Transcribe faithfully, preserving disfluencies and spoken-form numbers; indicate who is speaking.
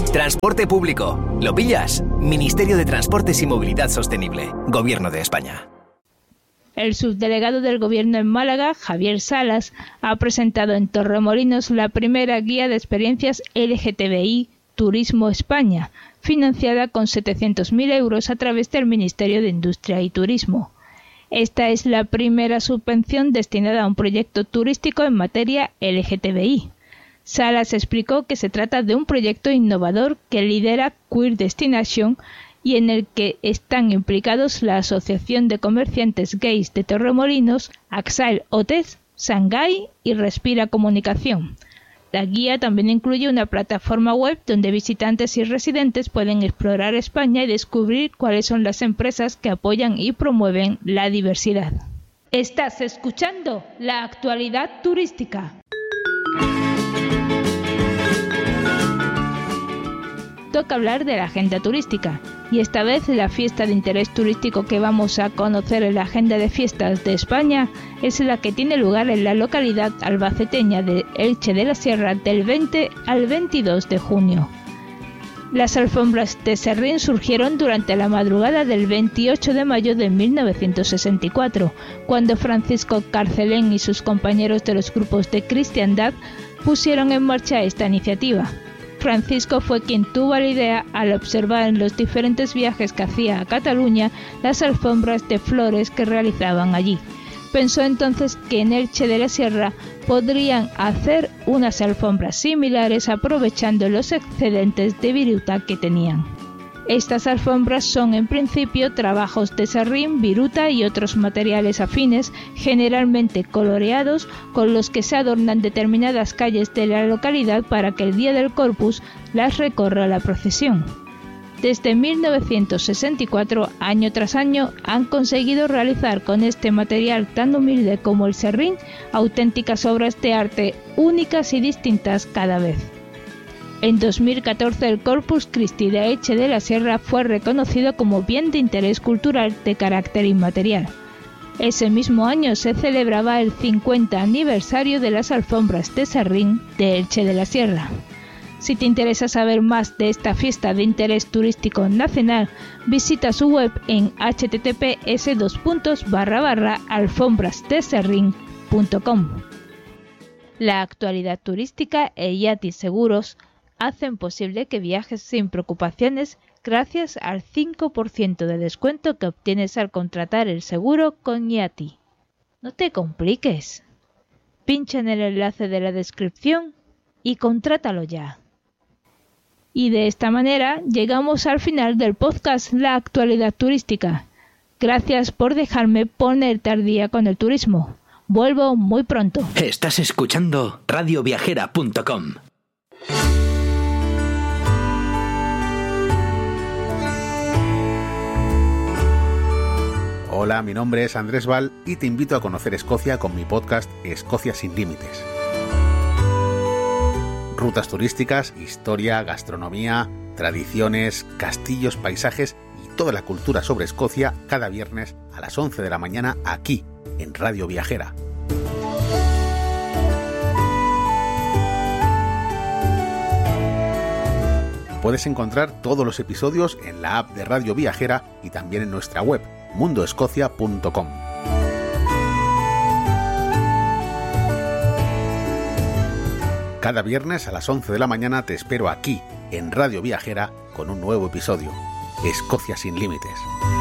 Speaker 1: Transporte público. ¿Lo pillas? Ministerio de Transportes y Movilidad Sostenible. Gobierno de España.
Speaker 2: El subdelegado del Gobierno en Málaga, Javier Salas, ha presentado en Torremolinos la primera guía de experiencias L G T B I Turismo España, financiada con setecientos mil euros a través del Ministerio de Industria y Turismo. Esta es la primera subvención destinada a un proyecto turístico en materia L G T B I. Salas explicó que se trata de un proyecto innovador que lidera Queer Destination y en el que están implicados la Asociación de Comerciantes Gays de Torremolinos, Axail Hotels, Shanghái y Respira Comunicación. La guía también incluye una plataforma web donde visitantes y residentes pueden explorar España y descubrir cuáles son las empresas que apoyan y promueven la diversidad. Estás escuchando La Actualidad Turística. Toca hablar de la agenda turística, y esta vez la fiesta de interés turístico que vamos a conocer en la agenda de fiestas de España es la que tiene lugar en la localidad albaceteña de Elche de la Sierra del veinte al veintidós de junio. Las alfombras de Serrín surgieron durante la madrugada del veintiocho de mayo de mil novecientos sesenta y cuatro, cuando Francisco Carcelén y sus compañeros de los grupos de cristiandad pusieron en marcha esta iniciativa. Francisco fue quien tuvo la idea al observar en los diferentes viajes que hacía a Cataluña las alfombras de flores que realizaban allí. Pensó entonces que en Elche de la Sierra podrían hacer unas alfombras similares aprovechando los excedentes de viruta que tenían. Estas alfombras son en principio trabajos de serrín, viruta y otros materiales afines, generalmente coloreados, con los que se adornan determinadas calles de la localidad para que el día del Corpus las recorra la procesión. Desde mil novecientos sesenta y cuatro, año tras año, han conseguido realizar con este material tan humilde como el serrín auténticas obras de arte únicas y distintas cada vez. En dos mil catorce el Corpus Christi de Elche de la Sierra fue reconocido como bien de interés cultural de carácter inmaterial. Ese mismo año se celebraba el cincuenta aniversario de las alfombras de serrín de Elche de la Sierra. Si te interesa saber más de esta fiesta de interés turístico nacional, visita su web en h t t p s dos puntos barra barra alfombrasdeserrín punto com. La Actualidad Turística e Yati Seguros hacen posible que viajes sin preocupaciones gracias al cinco por ciento de descuento que obtienes al contratar el seguro con Yati. No te compliques. Pincha en el enlace de la descripción y contrátalo ya. Y de esta manera llegamos al final del podcast La Actualidad Turística. Gracias por dejarme ponerte al día con el turismo. Vuelvo muy pronto.
Speaker 1: Estás escuchando radio viajera punto com.
Speaker 3: Hola, mi nombre es Andrés Val y te invito a conocer Escocia con mi podcast Escocia sin límites. Rutas turísticas, historia, gastronomía, tradiciones, castillos, paisajes y toda la cultura sobre Escocia cada viernes a las once de la mañana aquí, en Radio Viajera. Puedes encontrar todos los episodios en la app de Radio Viajera y también en nuestra web, mundo escocia punto com. Cada viernes a las once de la mañana te espero aquí, en Radio Viajera, con un nuevo episodio. Escocia sin límites.